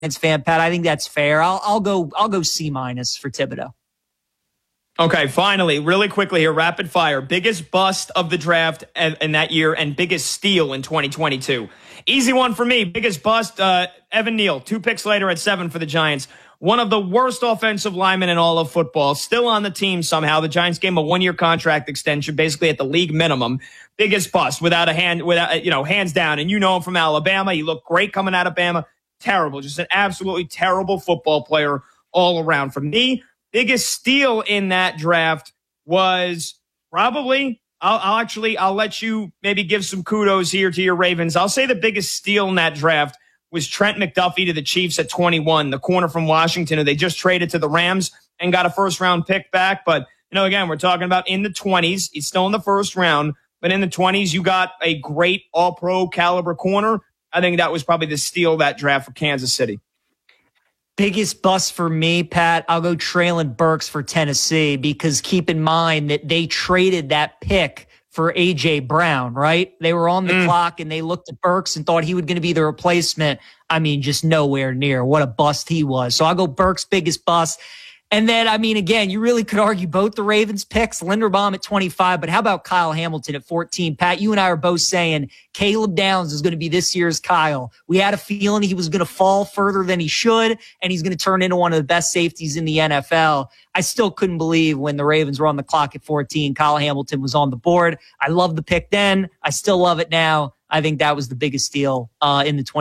fan, Pat. I think that's fair. I'll go C- for Thibodeau. Okay, finally, really quickly here, rapid fire. Biggest bust of the draft in that year and biggest steal in 2022. Easy one for me. Biggest bust, Evan Neal. 2 picks later at 7 for the Giants. One of the worst offensive linemen in all of football. Still on the team somehow. The Giants gave him a 1-year contract extension, basically at the league minimum. Biggest bust hands down. And you know him from Alabama. He looked great coming out of Bama. Terrible. Just an absolutely terrible football player all around. For me, biggest steal in that draft was probably, I'll let you maybe give some kudos here to your Ravens. I'll say the biggest steal in that draft was Trent McDuffie to the Chiefs at 21, the corner from Washington, who they just traded to the Rams and got a first-round pick back. But, again, we're talking about in the 20s. He's still in the first round. But in the 20s, you got a great all-pro caliber corner. I think that was probably the steal of that draft for Kansas City. Biggest bust for me, Pat, I'll go Treylon Burks for Tennessee, because keep in mind that they traded that pick for A.J. Brown, right? They were on the clock and they looked at Burks and thought he was going to be the replacement. I mean, just nowhere near. What a bust he was. So I'll go Burks, biggest bust. And then, again, you really could argue both the Ravens picks, Linderbaum at 25, but how about Kyle Hamilton at 14? Pat, you and I are both saying Caleb Downs is going to be this year's Kyle. We had a feeling he was going to fall further than he should, and he's going to turn into one of the best safeties in the NFL. I still couldn't believe when the Ravens were on the clock at 14, Kyle Hamilton was on the board. I loved the pick then. I still love it now. I think that was the biggest steal in the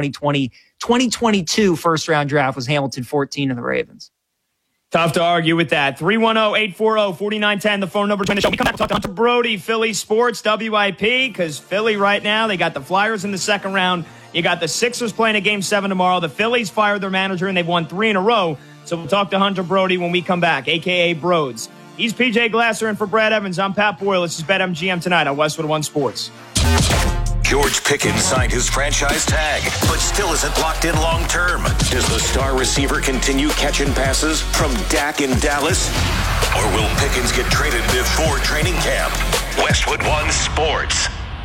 2022 first-round draft was Hamilton 14 of the Ravens. Tough to argue with that. 310-840-4910, the phone number to the show. We come back, we'll talk to Hunter Brody, Philly Sports, WIP, because Philly right now, they got the Flyers in the second round. You got the Sixers playing a Game 7 tomorrow. The Phillies fired their manager, and they've won 3 in a row. So we'll talk to Hunter Brody when we come back, a.k.a. Broads. He's PJ Glasser, and for Brad Evans, I'm Pat Boyle. This is BetMGM tonight on Westwood One Sports. George Pickens signed his franchise tag, but still isn't locked in long-term. Does the star receiver continue catching passes from Dak in Dallas? Or will Pickens get traded before training camp? Westwood One Sports.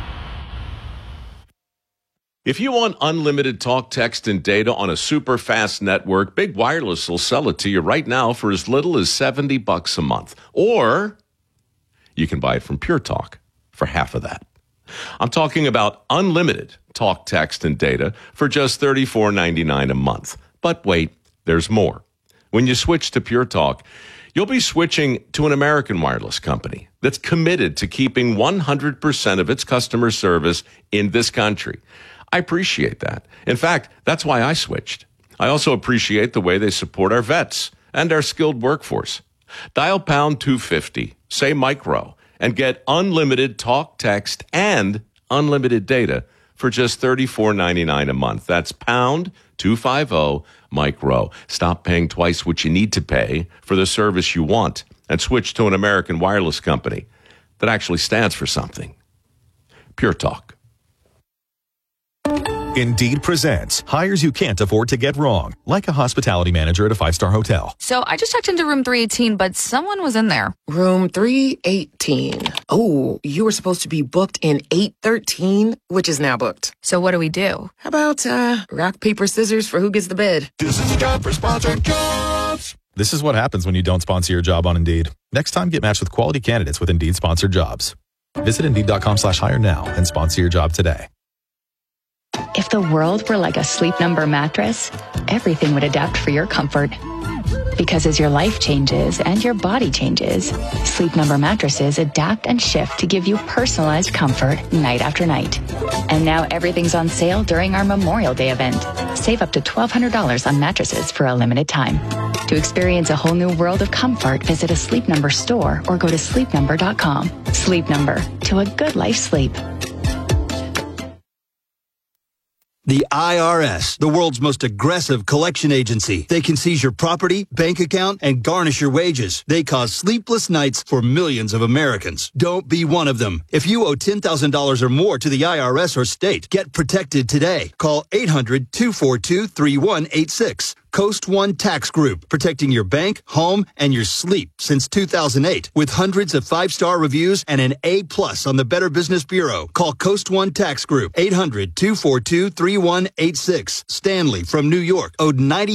If you want unlimited talk, text, and data on a super fast network, Big Wireless will sell it to you right now for as little as $70 a month. Or you can buy it from Pure Talk for half of that. I'm talking about unlimited talk, text, and data for just $34.99 a month. But wait, there's more. When you switch to Pure Talk, you'll be switching to an American wireless company that's committed to keeping 100% of its customer service in this country. I appreciate that. In fact, that's why I switched. I also appreciate the way they support our vets and our skilled workforce. Dial pound 250, say micro, and get unlimited talk, text, and unlimited data for just $34.99 a month. That's pound 250 micro. Stop paying twice what you need to pay for the service you want and switch to an American wireless company that actually stands for something. Pure Talk. Indeed presents hires you can't afford to get wrong, like a hospitality manager at a 5-star hotel. So I just checked into room 318, but someone was in there. Room 318. Oh, you were supposed to be booked in 813, which is now booked. So what do we do? How about rock, paper, scissors for who gets the bed? This is a job for sponsored jobs. This is what happens when you don't sponsor your job on Indeed. Next time, get matched with quality candidates with Indeed sponsored jobs. Visit Indeed.com/hire now and sponsor your job today. If the world were like a Sleep Number mattress, everything would adapt for your comfort. Because as your life changes and your body changes, Sleep Number mattresses adapt and shift to give you personalized comfort night after night. And now everything's on sale during our Memorial Day event. Save up to $1,200 on mattresses for a limited time. To experience a whole new world of comfort, visit a Sleep Number store or go to sleepnumber.com. Sleep Number, to a good life sleep. The IRS, the world's most aggressive collection agency. They can seize your property, bank account, and garnish your wages. They cause sleepless nights for millions of Americans. Don't be one of them. If you owe $10,000 or more to the IRS or state, get protected today. Call 800-242-3186. Coast One Tax Group, protecting your bank, home, and your sleep since 2008. With hundreds of 5-star reviews and an A+ on the Better Business Bureau. Call Coast One Tax Group, 800-242-3186. Stanley from New York owed $90